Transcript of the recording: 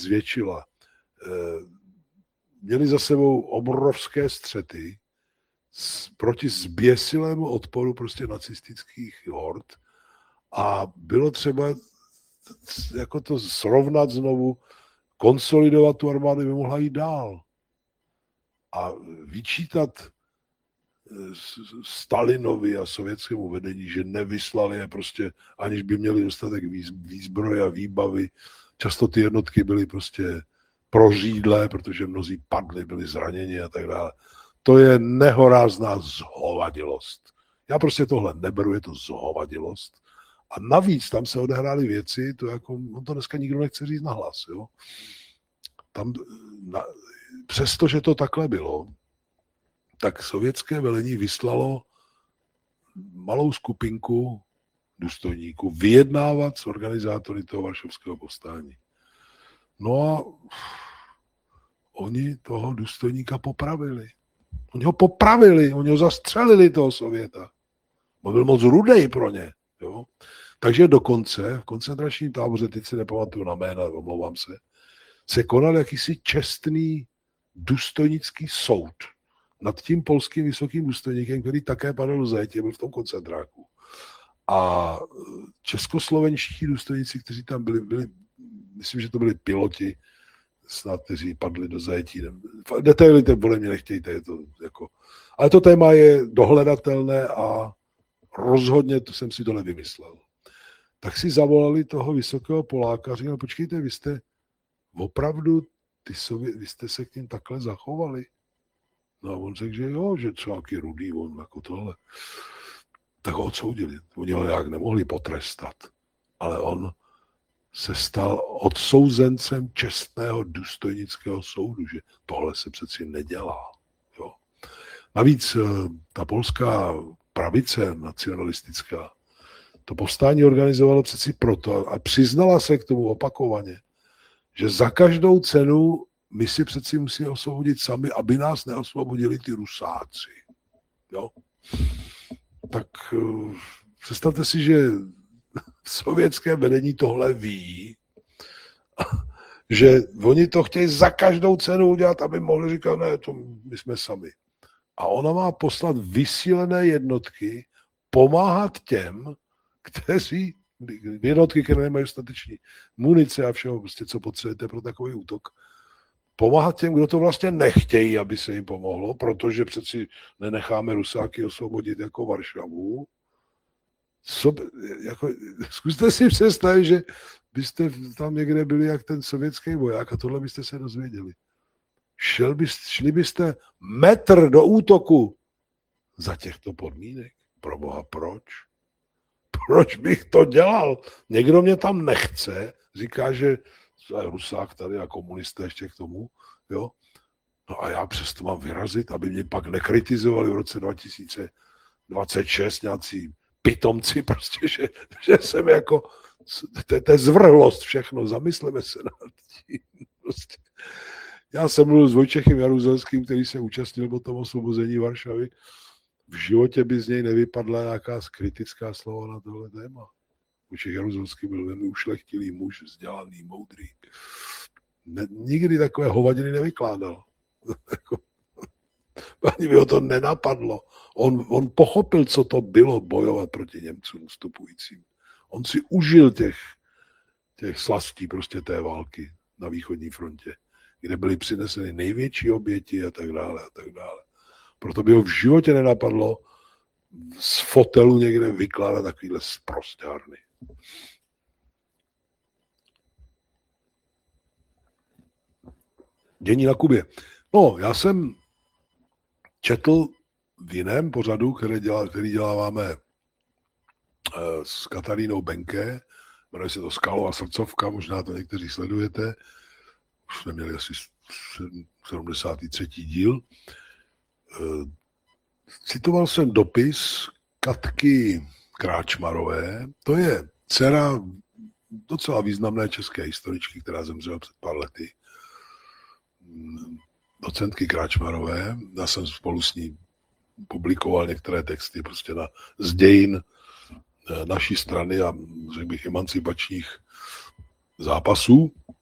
zvětšila. Měli za sebou obrovské střety proti zběsilému odporu prostě nacistických hord a bylo třeba jako to srovnat znovu, konsolidovat tu armádu, by mohla jít dál. A vyčítat Stalinovi a sovětskému vedení, že nevyslali je prostě, aniž by měli dostatek výzbroje a výbavy. Často ty jednotky byly prostě prořídlé, protože mnozí padli, byli zraněni a tak dále. To je nehorázná zhovadilost. Já prostě tohle neberu, je to zhovadilost. A navíc tam se odehrály věci, to jako, on to dneska nikdo nechce říct nahlas. Jo? Tam, přestože to takhle bylo, tak sovětské velení vyslalo malou skupinku důstojníků vyjednávat s organizátory toho varšavského povstání. No a oni toho důstojníka popravili. Oni ho popravili, oni ho zastřelili, toho Sověta. On byl moc rudej pro ně. Jo? Takže dokonce v koncentračním táboře, teď si nepamatuju na jména, omlouvám se konal jakýsi čestný důstojnický soud nad tím polským vysokým důstojníkem, který také padl do zajetí, byl v tom koncentráku. A českoslovenští důstojníci, kteří tam byli, myslím, že to byli piloti, snad, kteří padli do zajetí. Detaily podle mě nechtějte, je to jako... Ale to téma je dohledatelné a rozhodně to jsem si to nevymyslel. Tak si zavolali toho vysokého Poláka a říkali, počkejte, vy jste opravdu, vy jste se k ním takhle zachovali? No a on řekl, že jo, že co nějaký rudý, on jako tohle. Tak ho odsoudili. Oni ho nějak nemohli potrestat. Ale on se stal odsouzencem čestného důstojnického soudu, že tohle se přeci nedělá. Jo. Navíc ta polská pravice nacionalistická to povstání organizovala přeci proto a přiznala se k tomu opakovaně, že za každou cenu my si přeci musíme osvobodit sami, aby nás neosvobodili ty Rusáci. Jo? Tak představte si, že sovětské vedení tohle ví, že oni to chtějí za každou cenu udělat, aby mohli říkat, ne, to my jsme sami. A ona má poslat vysílené jednotky, pomáhat těm, kteří, jednotky, které nemají dostatečný munice a všeho, prostě, co potřebujete pro takový útok, pomáhat těm, kdo to vlastně nechtějí, aby se jim pomohlo, protože přeci nenecháme Rusáky osvobodit jako Varšavu. Zkuste si představit, že byste tam někde byli jak ten sovětský voják a tohle byste se dozvěděli. Šli byste metr do útoku za těchto podmínek. Proboha, proč? Proč bych to dělal? Někdo mě tam nechce, říká, že Rusák tady a komunisté ještě k tomu, jo. No a já přesto mám vyrazit, aby mě pak nekritizovali v roce 2026 nějací pitomci, prostě, že jsem jako, to je zvrhlost všechno, zamysleme se nad tím. Prostě. Já jsem mluvil s Vojtěchem Jaruzelským, který se účastnil potom osvobození Varšavy. V životě by z něj nevypadla nějaká kritická slova na tohle téma. Vojtěch Jaruzelský byl velmi ušlechtilý muž, vzdělaný, moudrý. Nikdy takové hovadiny nevykládal. Ani by ho to nenapadlo. On pochopil, co to bylo bojovat proti Němcům vstupujícím. On si užil těch slastí prostě té války na východní frontě, kde byly přineseny největší oběti a tak dále a tak dále. Proto by ho v životě nenapadlo z fotelu někde vykládat takovýhle sprosťárny. Dění na Kubě. No, já jsem četl v jiném pořadu, který děláváme s Katarínou Benke, jmenuje se to Skalo a srdcovka, možná to někteří sledujete, už jsme měli asi 73. díl. Citoval jsem dopis Katky Kráčmarové, to je dcera docela významné české historičky, která zemřela před pár lety, docentky Kráčmarové. Já jsem spolu s ní publikoval některé texty prostě z dějin naší strany a řekl bych emancipačních zápasů.